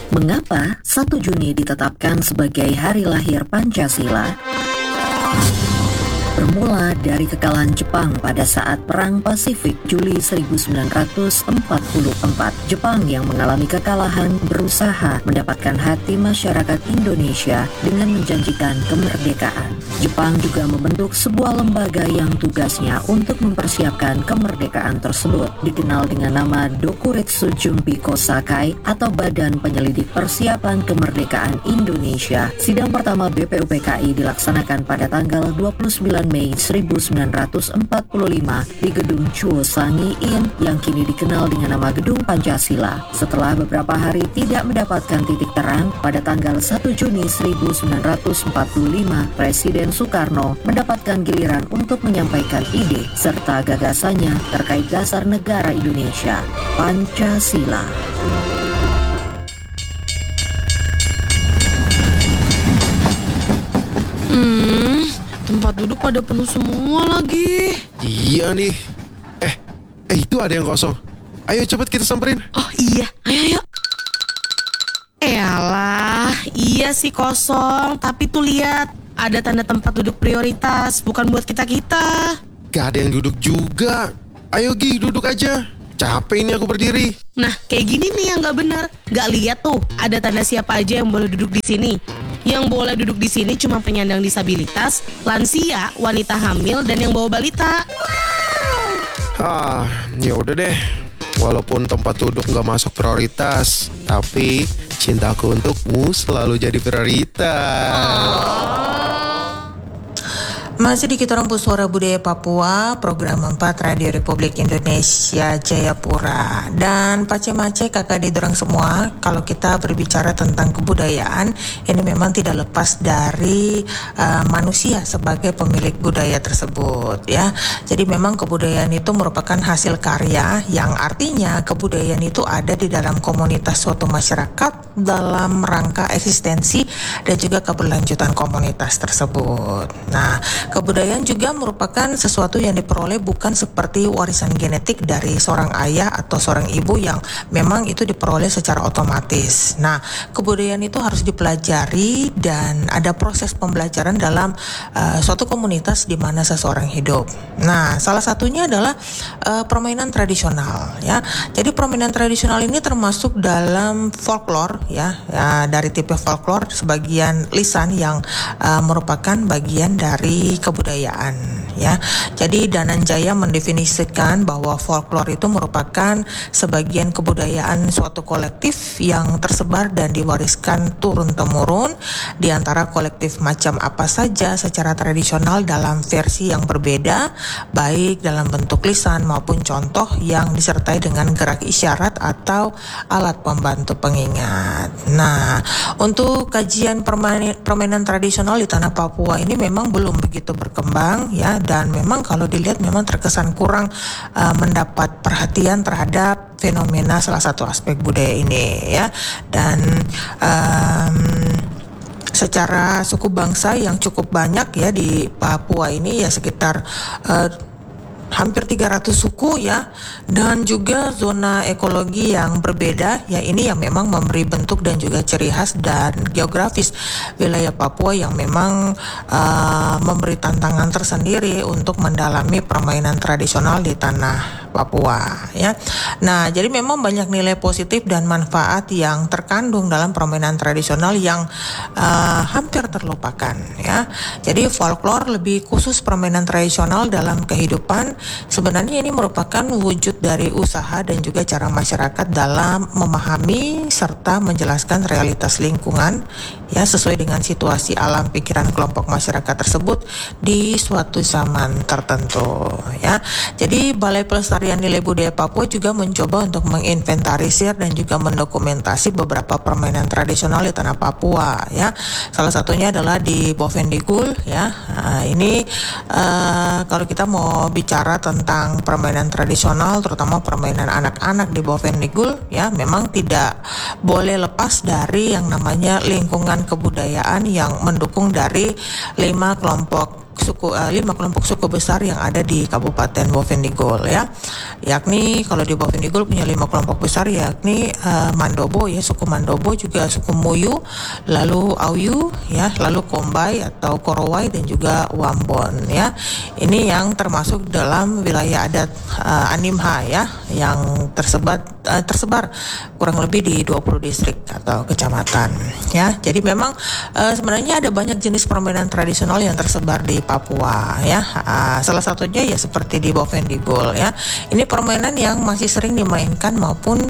Mengapa 1 Juni ditetapkan sebagai hari lahir Pancasila? Bermula dari kekalahan Jepang pada saat Perang Pasifik Juli 1944, Jepang yang mengalami kekalahan berusaha mendapatkan hati masyarakat Indonesia dengan menjanjikan kemerdekaan. Jepang juga membentuk sebuah lembaga yang tugasnya untuk mempersiapkan kemerdekaan tersebut, dikenal dengan nama Dokuretsu Junbi Kosakai atau Badan Penyelidik Persiapan Kemerdekaan Indonesia. Sidang pertama BPUPKI dilaksanakan pada tanggal 29 Mei 1945 di Gedung Chuo Sangi In yang kini dikenal dengan nama Gedung Pancasila. Setelah beberapa hari tidak mendapatkan titik terang, pada tanggal 1 Juni 1945, Presiden Soekarno mendapatkan giliran untuk menyampaikan ide serta gagasannya terkait dasar negara Indonesia, Pancasila. Tempat duduk pada penuh semua lagi. Iya nih. Itu ada yang kosong. Ayo cepat kita samperin. Oh iya, ayo. Eyalah, iya sih kosong. Tapi tuh lihat, ada tanda tempat duduk prioritas, bukan buat kita-kita. Gak ada yang duduk juga. Ayo Gi, duduk aja. Capek ini aku berdiri. Nah, kayak gini nih yang gak benar. Gak lihat tuh, ada tanda siapa aja yang boleh duduk di sini. Yang boleh duduk di sini cuma penyandang disabilitas, lansia, wanita hamil, dan yang bawa balita. Ya udah deh. Walaupun tempat duduk gak masuk prioritas, tapi cintaku untukmu selalu jadi prioritas. Masih di Kita Rembus Suara Budaya Papua, program 4 Radio Republik Indonesia Jayapura. Dan pace-mace kakak didorong semua, kalau kita berbicara tentang kebudayaan, ini memang tidak lepas dari manusia sebagai pemilik budaya tersebut ya. Jadi memang kebudayaan itu merupakan hasil karya, yang artinya kebudayaan itu ada di dalam komunitas suatu masyarakat dalam rangka eksistensi dan juga keberlanjutan komunitas tersebut. Nah, kebudayaan juga merupakan sesuatu yang diperoleh bukan seperti warisan genetik dari seorang ayah atau seorang ibu yang memang itu diperoleh secara otomatis. Nah, kebudayaan itu harus dipelajari dan ada proses pembelajaran dalam suatu komunitas di mana seseorang hidup. Nah, salah satunya adalah permainan tradisional ya. Jadi permainan tradisional ini termasuk dalam folklore ya, dari tipe folklore sebagian lisan yang merupakan bagian dari kebudayaan ya. Jadi Dananjaya mendefinisikan bahwa folklore itu merupakan sebagian kebudayaan suatu kolektif yang tersebar dan diwariskan turun-temurun di antara kolektif macam apa saja secara tradisional dalam versi yang berbeda, baik dalam bentuk lisan maupun contoh yang disertai dengan gerak isyarat atau alat pembantu pengingat. Nah, untuk kajian permainan tradisional di tanah Papua ini memang belum begitu berkembang ya, dan memang kalau dilihat memang terkesan kurang mendapat perhatian terhadap fenomena salah satu aspek budaya ini ya. Dan secara suku bangsa yang cukup banyak ya di Papua ini ya, sekitar hampir 300 suku ya, dan juga zona ekologi yang berbeda ya. Ini yang memang memberi bentuk dan juga ciri khas dan geografis wilayah Papua yang memang memberi tantangan tersendiri untuk mendalami permainan tradisional di tanah Papua ya. Nah, jadi memang banyak nilai positif dan manfaat yang terkandung dalam permainan tradisional yang hampir terlupakan ya. Jadi folklore, lebih khusus permainan tradisional dalam kehidupan, sebenarnya ini merupakan wujud dari usaha dan juga cara masyarakat dalam memahami serta menjelaskan realitas lingkungan ya, sesuai dengan situasi alam pikiran kelompok masyarakat tersebut di suatu zaman tertentu ya. Jadi Balai Pelestarian Nilai Budaya Papua juga mencoba untuk menginventarisir dan juga mendokumentasi beberapa permainan tradisional di tanah Papua ya. Salah satunya adalah di Bovendigul ya. Ini kalau kita mau bicara tentang permainan tradisional, terutama permainan anak-anak di Bovendigul ya, memang tidak boleh lepas dari yang namanya lingkungan kebudayaan yang mendukung dari 5 kelompok kelompok suku besar yang ada di Kabupaten Bovendigul ya. Yakni kalau di Bovendigul punya 5 kelompok besar, yakni Mandobo ya, suku Mandobo, juga suku Muyu, lalu Auyu ya, lalu Kombai atau Korowai, dan juga Wambon ya. Ini yang termasuk dalam wilayah adat Animha ya, yang tersebar kurang lebih di 20 distrik atau kecamatan ya. Jadi memang sebenarnya ada banyak jenis permainan tradisional yang tersebar di Papua ya. Salah satunya ya seperti di Bovendigul ya. Ini permainan yang masih sering dimainkan maupun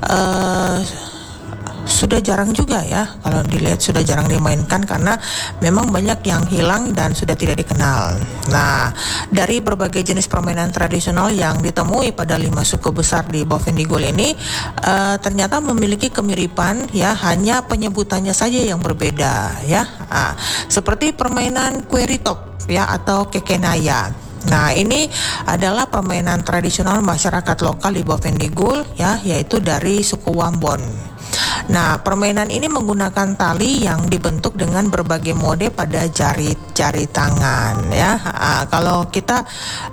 sudah jarang juga ya, kalau dilihat sudah jarang dimainkan karena memang banyak yang hilang dan sudah tidak dikenal. Nah, dari berbagai jenis permainan tradisional yang ditemui pada 5 suku besar di Bovendigul ini ternyata memiliki kemiripan ya, hanya penyebutannya saja yang berbeda ya. Seperti permainan Queritop ya atau Kekenaya. Nah, ini adalah permainan tradisional masyarakat lokal di Bovendigul ya, yaitu dari suku Wambon. Nah, permainan ini menggunakan tali yang dibentuk dengan berbagai mode pada jari tangan ya. Kalau kita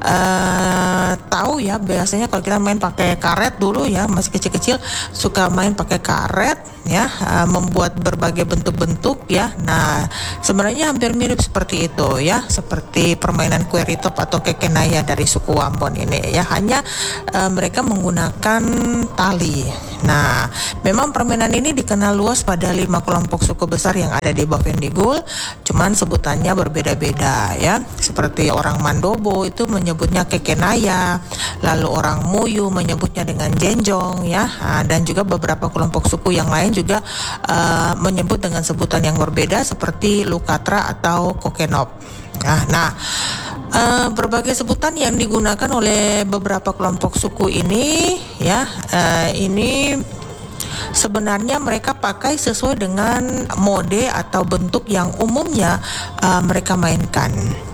tahu ya, biasanya kalau kita main pakai karet dulu ya, masih kecil-kecil suka main pakai karet ya, membuat berbagai bentuk-bentuk ya. Nah, sebenarnya hampir mirip seperti itu ya, seperti permainan Queritop atau Kekenaya dari suku Wambon ini ya, hanya mereka menggunakan tali. Nah, memang permainan ini dikenal luas pada 5 kelompok suku besar yang ada di Bovendigul, cuman sebutannya berbeda-beda ya. Seperti orang Mandobo itu menyebutnya Kekenaya, lalu orang Muyu menyebutnya dengan Jenjong ya, dan juga beberapa kelompok suku yang lain juga menyebut dengan sebutan yang berbeda seperti Lukatra atau Kokenop. Nah, berbagai sebutan yang digunakan oleh beberapa kelompok suku ini ya, ini sebenarnya mereka pakai sesuai dengan mode atau bentuk yang umumnya mereka mainkan.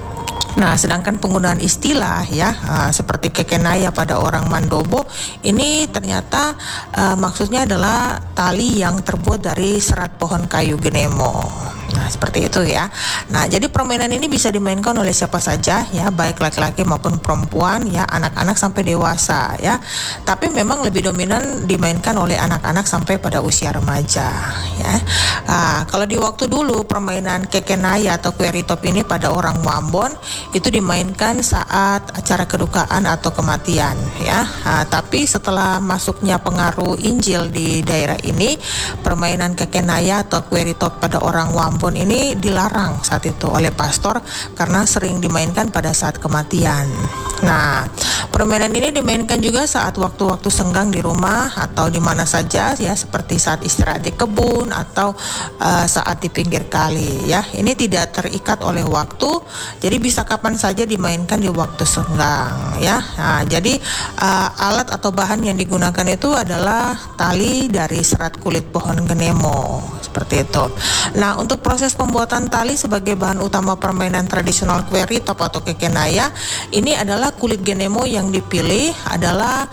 Nah, sedangkan penggunaan istilah ya seperti Kekenaya pada orang Mandobo ini ternyata maksudnya adalah tali yang terbuat dari serat pohon kayu genemo. Nah, seperti itu ya. Nah, jadi permainan ini bisa dimainkan oleh siapa saja ya, baik laki-laki maupun perempuan ya, anak-anak sampai dewasa ya. Tapi memang lebih dominan dimainkan oleh anak-anak sampai pada usia remaja ya. Kalau di waktu dulu permainan Kekenaya atau Queritop ini pada orang Wambon itu dimainkan saat acara kedukaan atau kematian ya. Tapi setelah masuknya pengaruh Injil di daerah ini, permainan Kekenaya atau Queritop pada orang Wambon ini dilarang saat itu oleh pastor karena sering dimainkan pada saat kematian. Nah, permainan ini dimainkan juga saat waktu-waktu senggang di rumah atau di mana saja ya, seperti saat istirahat di kebun atau saat di pinggir kali ya. Ini tidak terikat oleh waktu, jadi bisa kapan saja dimainkan di waktu senggang ya. Nah, jadi alat atau bahan yang digunakan itu adalah tali dari serat kulit pohon genemo seperti itu. Nah, untuk proses pembuatan tali sebagai bahan utama permainan tradisional Queritop atau Kekenaya ini adalah kulit genemo yang dipilih adalah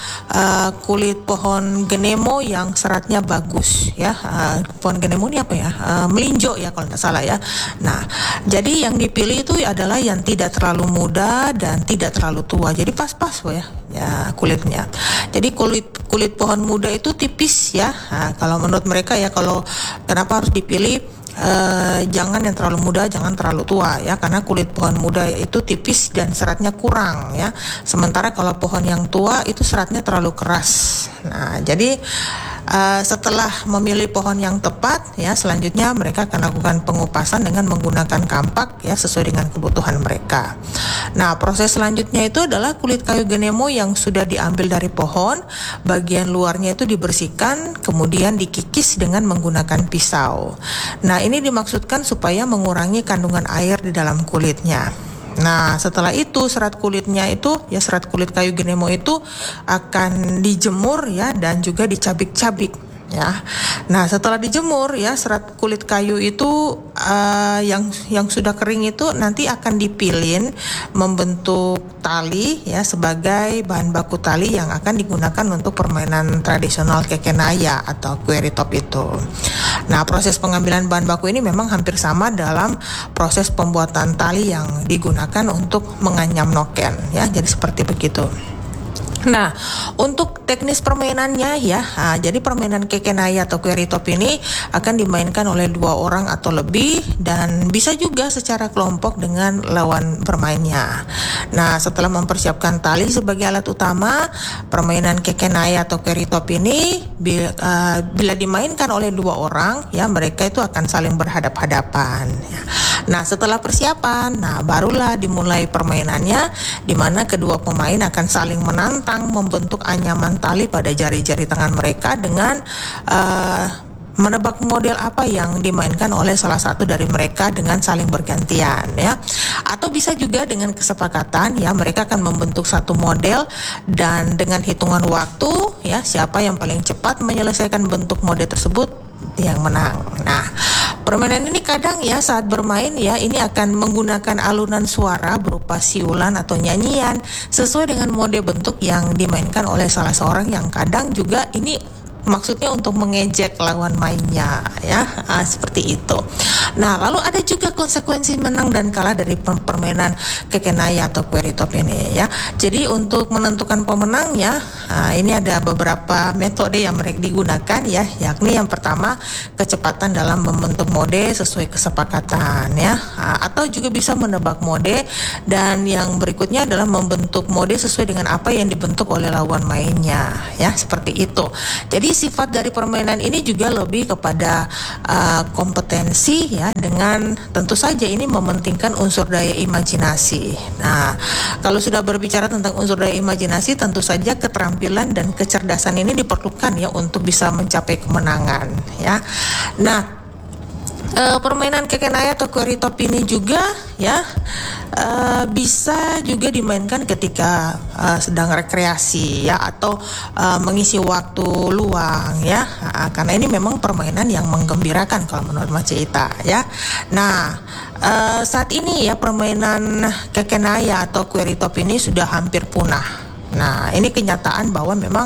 kulit pohon genemo yang seratnya bagus ya. Pohon genemo ini apa ya? Melinjo ya kalau tidak salah ya. Nah, jadi yang dipilih itu adalah yang tidak terlalu muda dan tidak terlalu tua. Jadi pas-pas ya kulitnya. Jadi kulit pohon muda itu tipis ya. Nah, kalau menurut mereka ya, kalau kenapa harus dipilih jangan yang terlalu muda, jangan terlalu tua ya, karena kulit pohon muda itu tipis dan seratnya kurang ya. Sementara kalau pohon yang tua itu seratnya terlalu keras. Nah, jadi setelah memilih pohon yang tepat ya, selanjutnya mereka akan lakukan pengupasan dengan menggunakan kampak ya, sesuai dengan kebutuhan mereka. Nah, proses selanjutnya itu adalah kulit kayu genemo yang sudah diambil dari pohon, bagian luarnya itu dibersihkan, kemudian dikikis dengan menggunakan pisau. Nah, ini dimaksudkan supaya mengurangi kandungan air di dalam kulitnya. Nah, setelah itu serat kulitnya itu ya, serat kulit kayu genemo itu akan dijemur ya, dan juga dicabik-cabik ya. Nah, setelah dijemur ya, serat kulit kayu itu yang sudah kering itu nanti akan dipilin membentuk tali ya, sebagai bahan baku tali yang akan digunakan untuk permainan tradisional Kekenaya atau Queritop itu. Nah, proses pengambilan bahan baku ini memang hampir sama dalam proses pembuatan tali yang digunakan untuk menganyam noken ya. Jadi seperti begitu. Nah, untuk teknis permainannya ya, jadi permainan kekenaya atau query top ini akan dimainkan oleh 2 orang atau lebih dan bisa juga secara kelompok dengan lawan bermainnya. Nah, setelah mempersiapkan tali sebagai alat utama, permainan kekenaya atau query top ini bila dimainkan oleh 2 orang ya, mereka itu akan saling berhadap-hadapan. Nah, setelah persiapan, barulah dimulai permainannya, di mana kedua pemain akan saling menantang membentuk anyaman tali pada jari-jari tangan mereka dengan menebak model apa yang dimainkan oleh salah satu dari mereka dengan saling bergantian ya. Atau bisa juga dengan kesepakatan ya, mereka akan membentuk satu model dan dengan hitungan waktu ya, siapa yang paling cepat menyelesaikan bentuk model tersebut yang menang. Nah, permainan ini kadang ya saat bermain ya, ini akan menggunakan alunan suara berupa siulan atau nyanyian sesuai dengan mode bentuk yang dimainkan oleh salah seorang, yang kadang juga ini maksudnya untuk mengejek lawan mainnya ya, seperti itu. Nah, lalu ada juga konsekuensi menang dan kalah dari permainan kekenaya atau query top ini ya. Jadi untuk menentukan pemenangnya, ini ada beberapa metode yang mereka digunakan ya, yakni yang pertama kecepatan dalam membentuk mode sesuai kesepakatan ya, atau juga bisa menebak mode, dan yang berikutnya adalah membentuk mode sesuai dengan apa yang dibentuk oleh lawan mainnya ya, seperti itu. Jadi sifat dari permainan ini juga lebih kepada kompetensi ya, dengan tentu saja ini mementingkan unsur daya imajinasi. Nah, kalau sudah berbicara tentang unsur daya imajinasi, tentu saja keterampilan dan kecerdasan ini diperlukan ya untuk bisa mencapai kemenangan ya. Nah, permainan kekenaya atau query top ini juga ya bisa juga dimainkan ketika sedang rekreasi ya, atau mengisi waktu luang ya, karena ini memang permainan yang menggembirakan kalau menurut Mas Cita ya. Nah, saat ini ya permainan kekenaya atau query top ini sudah hampir punah. Nah, ini kenyataan bahwa memang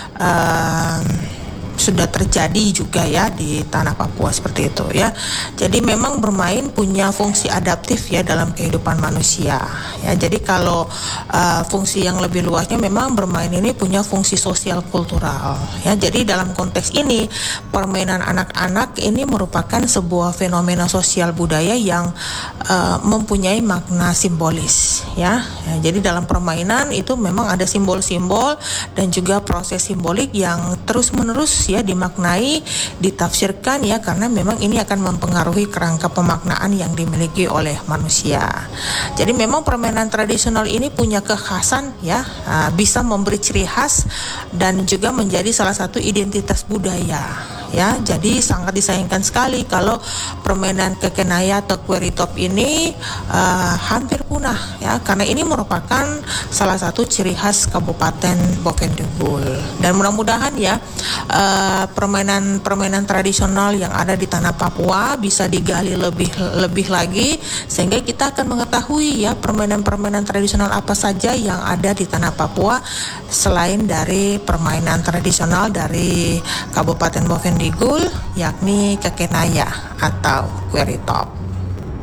sudah terjadi juga ya di tanah Papua seperti itu ya. Jadi memang bermain punya fungsi adaptif ya dalam kehidupan manusia ya. Jadi kalau fungsi yang lebih luasnya, memang bermain ini punya fungsi sosial kultural ya. Jadi dalam konteks ini, permainan anak-anak ini merupakan sebuah fenomena sosial budaya yang mempunyai makna simbolis ya. Jadi dalam permainan itu memang ada simbol-simbol dan juga proses simbolik yang terus-menerus ya dimaknai, ditafsirkan ya, karena memang ini akan mempengaruhi kerangka pemaknaan yang dimiliki oleh manusia. Jadi memang permainan tradisional ini punya kekhasan ya, bisa memberi ciri khas dan juga menjadi salah satu identitas budaya ya. Jadi sangat disayangkan sekali kalau permainan kekenaya atau query top ini hampir punah ya, karena ini merupakan salah satu ciri khas Kabupaten Bovendigul. Dan mudah-mudahan ya permainan tradisional yang ada di tanah Papua bisa digali lebih lagi, sehingga kita akan mengetahui ya permainan-permainan tradisional apa saja yang ada di tanah Papua selain dari permainan tradisional dari Kabupaten Bovendigul, yakni kekenaya atau query top.